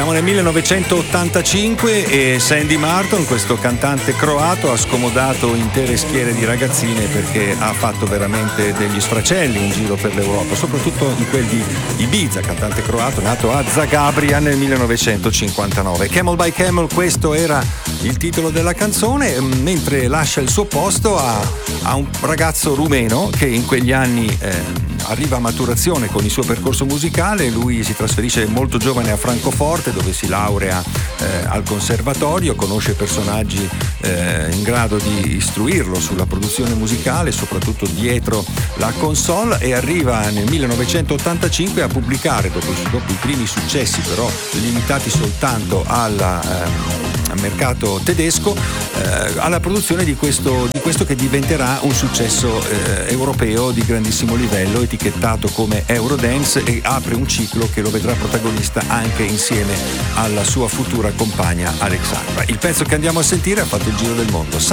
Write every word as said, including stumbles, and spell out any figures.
Siamo nel millenovecentottantacinque e Sandy Martin, questo cantante croato, ha scomodato intere schiere di ragazzine perché ha fatto veramente degli sfracelli in giro per l'Europa, soprattutto in quel di Ibiza, cantante croato nato a Zagabria nel millenovecentocinquantanove. Camel by Camel, questo era il titolo della canzone, mentre lascia il suo posto a, a un ragazzo rumeno che in quegli anni eh, arriva a maturazione con il suo percorso musicale. Lui si trasferisce molto giovane a Francoforte, dove si laurea eh, al conservatorio, conosce personaggi eh, in grado di istruirlo sulla produzione musicale, soprattutto dietro la console, e arriva nel millenovecentottantacinque a pubblicare, dopo, dopo i primi successi però limitati soltanto alla, eh, al mercato tedesco, eh, alla produzione di questo, di questo che diventerà un successo eh, europeo di grandissimo livello, etichettato come Eurodance, e apre un ciclo che lo vedrà protagonista anche insieme alla sua futura compagna Alexandra. Il pezzo che andiamo a sentire ha fatto il giro del mondo.